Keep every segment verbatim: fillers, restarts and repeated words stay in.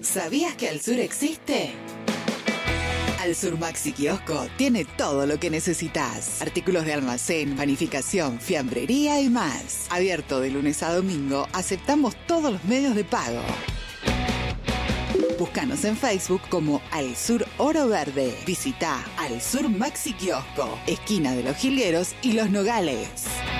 ¿Sabías que Al Sur existe? Al Sur Maxi Kiosco tiene todo lo que necesitas. Artículos de almacén, panificación, fiambrería y más. Abierto de lunes a domingo, aceptamos todos los medios de pago. Búscanos en Facebook como Al Sur Oro Verde. Visita Al Sur Maxi Kiosco, esquina de Los Jilgueros y Los Nogales.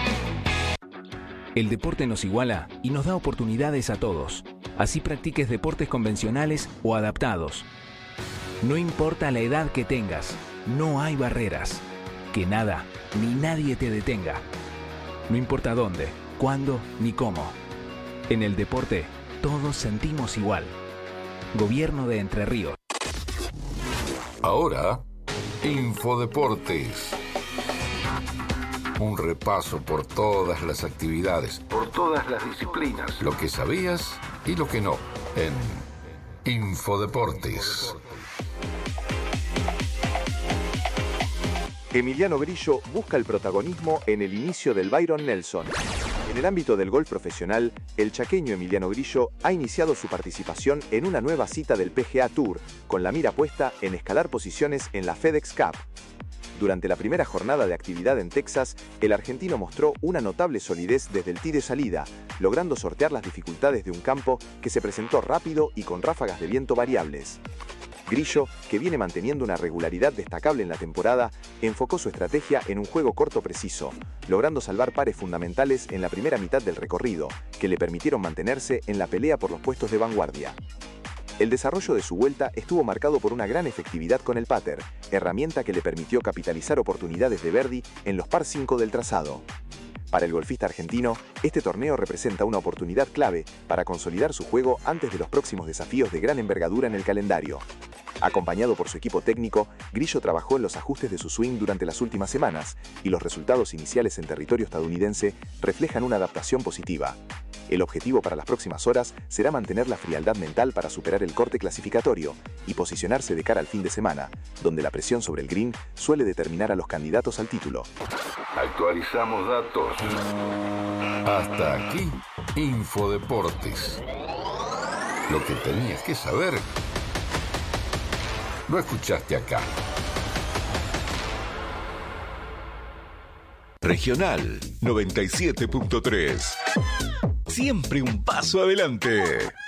El deporte nos iguala y nos da oportunidades a todos. Así practiques deportes convencionales o adaptados. No importa la edad que tengas, no hay barreras. Que nada ni nadie te detenga. No importa dónde, cuándo ni cómo. En el deporte, todos sentimos igual. Gobierno de Entre Ríos. Ahora, Infodeportes. Un repaso por todas las actividades, por todas las disciplinas, lo que sabías y lo que no, en Infodeportes. Emiliano Grillo busca el protagonismo en el inicio del Byron Nelson. En el ámbito del golf profesional, el chaqueño Emiliano Grillo ha iniciado su participación en una nueva cita del P G A Tour, con la mira puesta en escalar posiciones en la FedEx Cup. Durante la primera jornada de actividad en Texas, el argentino mostró una notable solidez desde el tee de salida, logrando sortear las dificultades de un campo que se presentó rápido y con ráfagas de viento variables. Grillo, que viene manteniendo una regularidad destacable en la temporada, enfocó su estrategia en un juego corto preciso, logrando salvar pares fundamentales en la primera mitad del recorrido, que le permitieron mantenerse en la pelea por los puestos de vanguardia. El desarrollo de su vuelta estuvo marcado por una gran efectividad con el putter, herramienta que le permitió capitalizar oportunidades de birdie en los par cinco del trazado. Para el golfista argentino, este torneo representa una oportunidad clave para consolidar su juego antes de los próximos desafíos de gran envergadura en el calendario. Acompañado por su equipo técnico, Grillo trabajó en los ajustes de su swing durante las últimas semanas y los resultados iniciales en territorio estadounidense reflejan una adaptación positiva. El objetivo para las próximas horas será mantener la frialdad mental para superar el corte clasificatorio y posicionarse de cara al fin de semana, donde la presión sobre el green suele determinar a los candidatos al título. Actualizamos datos. Hasta aquí, Infodeportes. Lo que tenías que saber, lo escuchaste acá. Regional noventa y siete punto tres. Siempre un paso adelante.